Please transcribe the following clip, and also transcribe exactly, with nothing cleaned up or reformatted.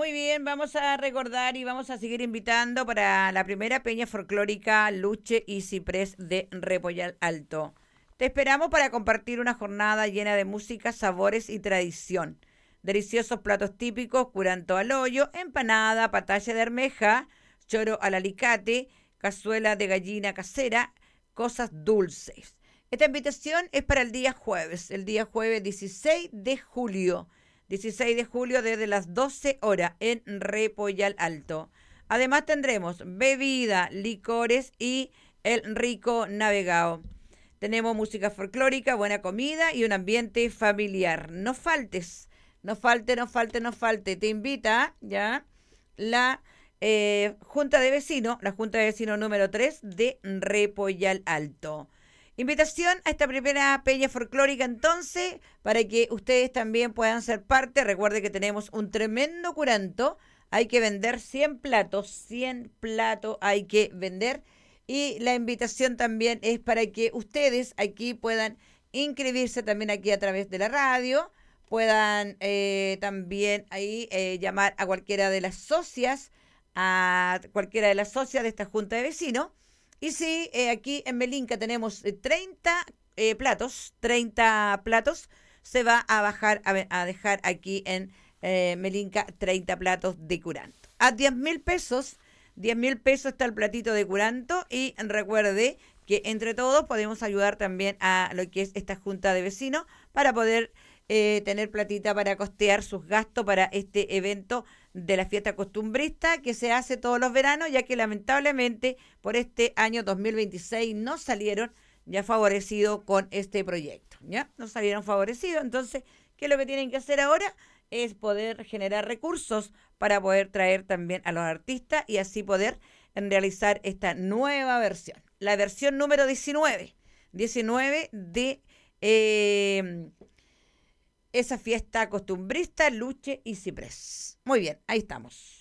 Muy bien, vamos a recordar y vamos a seguir invitando para la primera peña folclórica Luche y Ciprés de Repollal Alto. Te esperamos para compartir una jornada llena de música, sabores y tradición. Deliciosos platos típicos, curanto al hoyo, empanada, patalla de armeja, choro al alicate, cazuela de gallina casera, cosas dulces. Esta invitación es para el día jueves, el día jueves dieciséis de julio. dieciséis de julio desde las doce horas en Repollal Alto. Además tendremos bebida, licores y el rico navegado. Tenemos música folclórica, buena comida y un ambiente familiar. No faltes, no falte, no falte, no falte. Te invita ya la eh, Junta de Vecinos, la Junta de Vecinos número tres de Repollal Alto. Invitación a esta primera peña folclórica entonces, para que ustedes también puedan ser parte. Recuerde que tenemos un tremendo curanto. Hay que vender cien platos, cien platos hay que vender. Y la invitación también es para que ustedes aquí puedan inscribirse también aquí a través de la radio. Puedan eh, también ahí eh, llamar a cualquiera de las socias, a cualquiera de las socias de esta junta de vecinos. Y sí, eh, aquí en Melinca tenemos eh, treinta eh, platos, treinta platos. Se va a bajar, a, a dejar aquí en eh, Melinca treinta platos de curanto. A diez mil pesos, diez mil pesos está el platito de curanto. Y recuerde que entre todos podemos ayudar también a lo que es esta junta de vecinos para poder eh, tener platita para costear sus gastos para este evento de la fiesta costumbrista que se hace todos los veranos, ya que lamentablemente por este año dos mil veintiséis no salieron ya favorecidos con este proyecto, ¿ya? No salieron favorecidos, entonces, ¿qué es lo que tienen que hacer ahora? Es poder generar recursos para poder traer también a los artistas y así poder realizar esta nueva versión, la versión número diecinueve, diecinueve de eh, esa fiesta costumbrista, Luche y Ciprés. Muy bien, ahí estamos.